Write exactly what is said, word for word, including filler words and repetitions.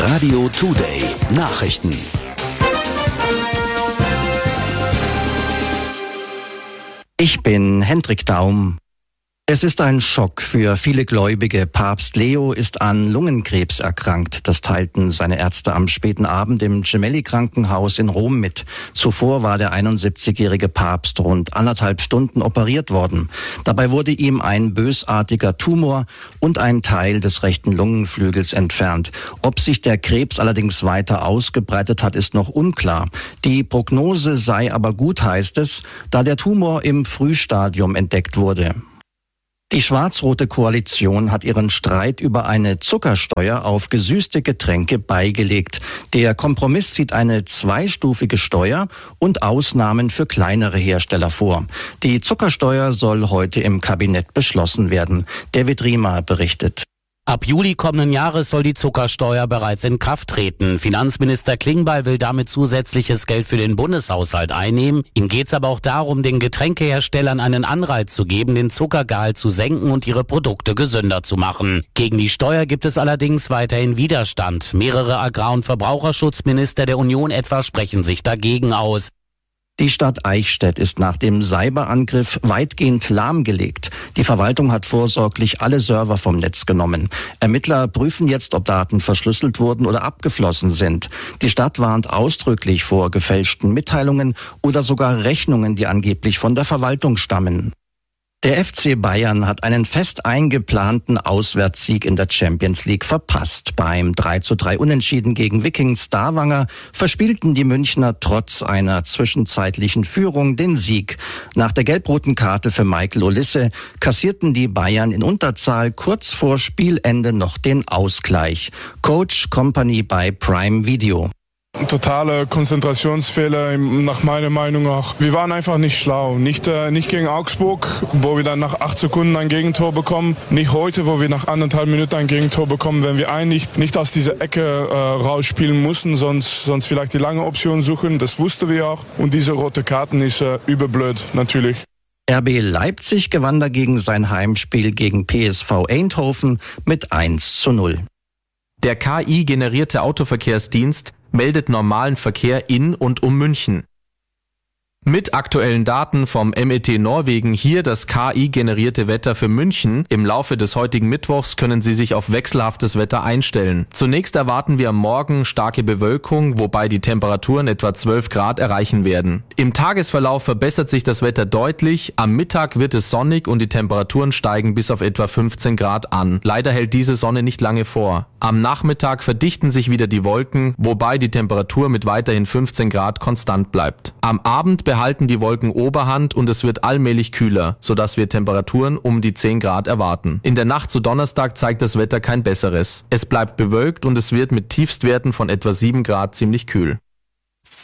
Radio Today Nachrichten. Ich bin Hendrik Daum. Es ist ein Schock für viele Gläubige. Papst Leo ist an Lungenkrebs erkrankt. Das teilten seine Ärzte am späten Abend im Gemelli-Krankenhaus in Rom mit. Zuvor war der einundsiebzigjährige Papst rund anderthalb Stunden operiert worden. Dabei wurde ihm ein bösartiger Tumor und ein Teil des rechten Lungenflügels entfernt. Ob sich der Krebs allerdings weiter ausgebreitet hat, ist noch unklar. Die Prognose sei aber gut, heißt es, da der Tumor im Frühstadium entdeckt wurde. Die schwarz-rote Koalition hat ihren Streit über eine Zuckersteuer auf gesüßte Getränke beigelegt. Der Kompromiss sieht eine zweistufige Steuer und Ausnahmen für kleinere Hersteller vor. Die Zuckersteuer soll heute im Kabinett beschlossen werden. David Riemer berichtet. Ab Juli kommenden Jahres soll die Zuckersteuer bereits in Kraft treten. Finanzminister Klingbeil will damit zusätzliches Geld für den Bundeshaushalt einnehmen. Ihm geht es aber auch darum, den Getränkeherstellern einen Anreiz zu geben, den Zuckergehalt zu senken und ihre Produkte gesünder zu machen. Gegen die Steuer gibt es allerdings weiterhin Widerstand. Mehrere Agrar- und Verbraucherschutzminister der Union etwa sprechen sich dagegen aus. Die Stadt Eichstätt ist nach dem Cyberangriff weitgehend lahmgelegt. Die Verwaltung hat vorsorglich alle Server vom Netz genommen. Ermittler prüfen jetzt, ob Daten verschlüsselt wurden oder abgeflossen sind. Die Stadt warnt ausdrücklich vor gefälschten Mitteilungen oder sogar Rechnungen, die angeblich von der Verwaltung stammen. Der F C Bayern hat einen fest eingeplanten Auswärtssieg in der Champions League verpasst. Beim drei zu drei Unentschieden gegen Wiking Stavanger verspielten die Münchner trotz einer zwischenzeitlichen Führung den Sieg. Nach der gelb-roten Karte für Michael Olise kassierten die Bayern in Unterzahl kurz vor Spielende noch den Ausgleich. Coach Company bei Prime Video. Totale Konzentrationsfehler, nach meiner Meinung auch. Wir waren einfach nicht schlau. Nicht, äh, nicht gegen Augsburg, wo wir dann nach acht Sekunden ein Gegentor bekommen. Nicht heute, wo wir nach anderthalb Minuten ein Gegentor bekommen. Wenn wir eigentlich nicht aus dieser Ecke äh, rausspielen mussten, sonst, sonst vielleicht die lange Option suchen. Das wussten wir auch. Und diese rote Karten ist äh, überblöd, natürlich. R B Leipzig gewann dagegen sein Heimspiel gegen P S V Eindhoven mit eins zu null. Der K I-generierte Autoverkehrsdienst meldet normalen Verkehr in und um München. Mit aktuellen Daten vom M E T Norwegen hier das K I-generierte Wetter für München. Im Laufe des heutigen Mittwochs können Sie sich auf wechselhaftes Wetter einstellen. Zunächst erwarten wir am Morgen starke Bewölkung, wobei die Temperaturen etwa zwölf Grad erreichen werden. Im Tagesverlauf verbessert sich das Wetter deutlich. Am Mittag wird es sonnig und die Temperaturen steigen bis auf etwa fünfzehn Grad an. Leider hält diese Sonne nicht lange vor. Am Nachmittag verdichten sich wieder die Wolken, wobei die Temperatur mit weiterhin fünfzehn Grad konstant bleibt. Am Abend halten die Wolken Oberhand und es wird allmählich kühler, sodass wir Temperaturen um die zehn Grad erwarten. In der Nacht zu Donnerstag zeigt das Wetter kein besseres. Es bleibt bewölkt und es wird mit Tiefstwerten von etwa sieben Grad ziemlich kühl.